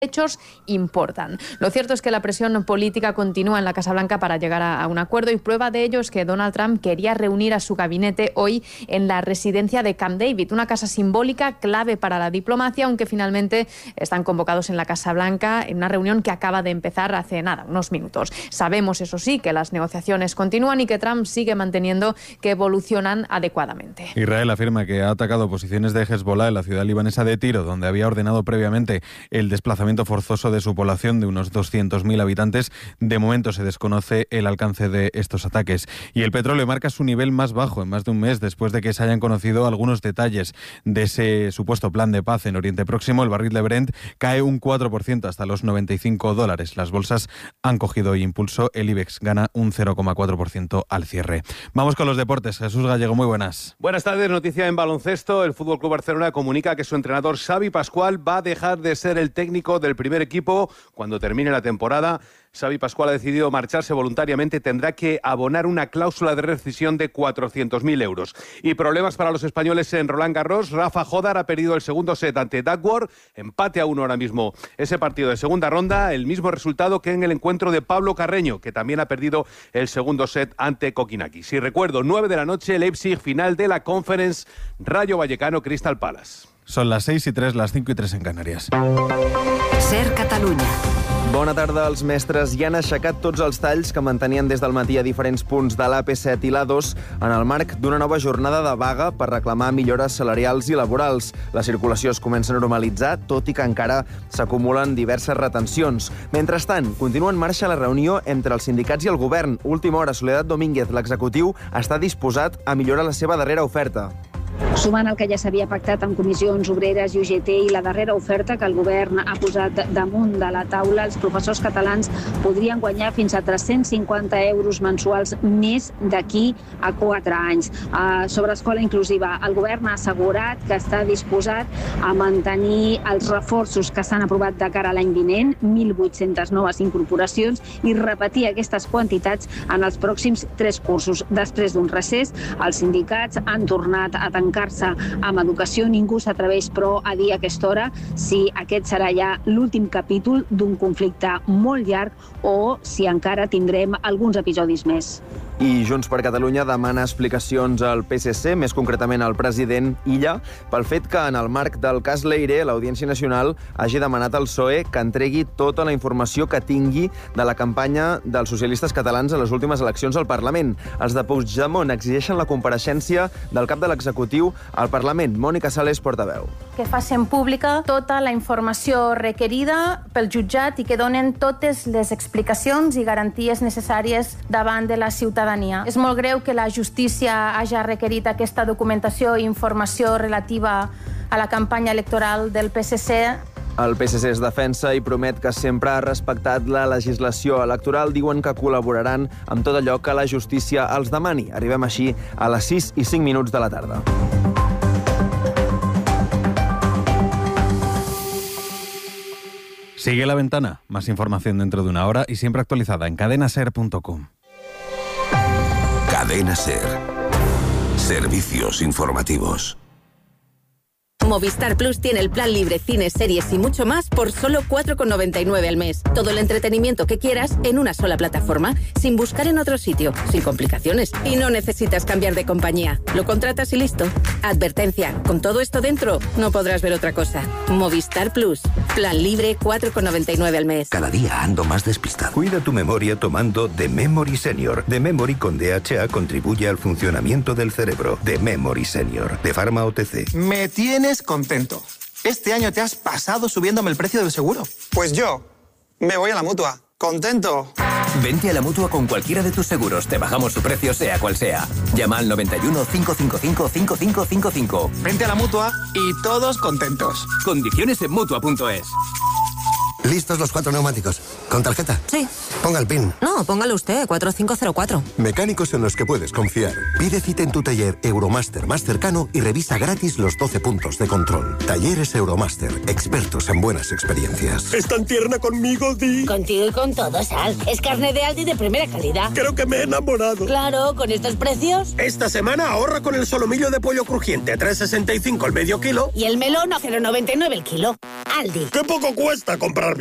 hechos importan. Lo cierto es que la presión política continúa en la Casa Blanca para llegar a un acuerdo, y prueba de ello es que Donald Trump quería reunir a su gabinete hoy en la residencia de Camp David, una casa simbólica clave para la diplomacia, aunque finalmente están convocados en la Casa Blanca en una reunión que acaba de empezar hace unos minutos. Sabemos, eso sí, que las negociaciones continúan y que Trump sigue manteniendo que evolucionan adecuadamente. Israel afirma que ha atacado posiciones de Hezbollah en la ciudad libanesa de Tiro, donde había ordenado previamente el desplazamiento forzoso de su población de unos 200.000 habitantes. De momento se desconoce el alcance de estos ataques. Y el petróleo marca su nivel más bajo en más de un mes después de que se hayan conocido algunos detalles de ese supuesto plan de paz en Oriente Próximo. El barril de Brent cae un 4% hasta los $95. Las bolsas han cogido impulso. El IBEX gana un 0,4% al cierre. Vamos con los deportes. Jesús Gallego, muy buenas. Buenas tardes. Noticia en baloncesto. El FC Barcelona comunica que su entrenador Xavi Pascual va a dejar de ser el técnico del primer equipo cuando termine la temporada. Xavi Pascual ha decidido marcharse voluntariamente. Tendrá que abonar una cláusula de rescisión de 400.000 euros. Y problemas para los españoles en Roland Garros. Rafa Jodar ha perdido el segundo set ante Duckworth. Empate a 1 ahora mismo ese partido de segunda ronda. El mismo resultado que en el encuentro de Pablo Carreño, que también ha perdido el segundo set ante Kokinakis. Si recuerdo, 9 de la noche, Leipzig, final de la Conference, Rayo Vallecano, Crystal Palace. Son las 6:03, las 5:03 en Canàries. Ser Catalunya. Bona tarda. Els mestres ja han aixecat tots els talls que mantenien des del matí a diferents punts de l'AP7 i l'A2 en el marc d'una nova jornada de vaga per reclamar millores salarials i laborals. La circulació es comença a normalitzar, tot i que encara s'acumulen diverses retencions. Mentrestant, continua en marxa la reunió entre els sindicats i el govern. Última hora, Soledad Domínguez, l'executiu, està disposat a millorar la seva darrera oferta. Sumant el que ja s'havia pactat amb comissions obreres i UGT i la darrera oferta que el govern ha posat damunt de la taula, els professors catalans podrien guanyar fins a 350 euros mensuals més d'aquí a 4 anys. Sobre escola inclusiva, el govern ha assegurat que està disposat a mantenir els reforços que s'han aprovat de cara a l'any vinent, 1.800 noves incorporacions, i repetir aquestes quantitats en els pròxims 3 cursos. Després d'un recés, els sindicats han tornat a tancar-se amb educació. Ningú s'atreveix, però, a dir a aquesta hora si aquest serà ja l'últim capítol d'un conflicte molt llarg o si encara tindrem alguns episodis més. I Junts per Catalunya demana explicacions al PSC, més concretament al president Illa, pel fet que en el marc del cas Leire, l'Audiència Nacional hagi demanat al PSOE que entregui tota la informació que tingui de la campanya dels socialistes catalans a les últimes eleccions al Parlament. Els de Puigdemont exigeixen la compareixença del cap de l'executiu al Parlament. Mònica Sales, portaveu. Que facin pública tota la informació requerida pel jutjat i que donen totes les explicacions i garanties necessàries davant de la ciutadania. És molt greu que la justícia hagi requerit aquesta documentació i informació relativa a la campanya electoral del PSC. El PSC es defensa i promet que sempre ha respectat la legislació electoral. Diuen que col·laboraran amb tot allò que la justícia els demani. Arribem així a les 6:05 de la tarda. Sigue La Ventana. Más información dentro de una hora y siempre actualizada en cadenaser.com. Cadena Ser. Servicios informativos. Movistar Plus tiene el plan libre, cines, series y mucho más por solo 4,99 al mes. Todo el entretenimiento que quieras en una sola plataforma, sin buscar en otro sitio, sin complicaciones. Y no necesitas cambiar de compañía. Lo contratas y listo. Advertencia, con todo esto dentro, no podrás ver otra cosa. Movistar Plus. Plan libre, 4,99 al mes. Cada día ando más despistado. Cuida tu memoria tomando The Memory Senior. The Memory con DHA contribuye al funcionamiento del cerebro. The Memory Senior. De Pharma OTC. Me tienes contento. Este año te has pasado subiéndome el precio del seguro. Pues yo me voy a la Mutua. ¡Contento! Vente a la Mutua con cualquiera de tus seguros. Te bajamos su precio, sea cual sea. Llama al 91 555 5555. Vente a la Mutua y todos contentos. Condiciones en Mutua.es. ¿Listos los 4 neumáticos? ¿Con tarjeta? Sí. Ponga el PIN. No, póngalo usted, 4504. Mecánicos en los que puedes confiar. Pide cita en tu taller Euromaster más cercano y revisa gratis los 12 puntos de control. Talleres Euromaster, expertos en buenas experiencias. ¿Es tan tierna conmigo, Di? Contigo y con todo, Sal. Es carne de Aldi de primera calidad. Creo que me he enamorado. Claro, con estos precios. Esta semana ahorra con el solomillo de pollo crujiente, 3,65 el medio kilo. Y el melón a 0,99 el kilo. Aldi. ¡Qué poco cuesta comprar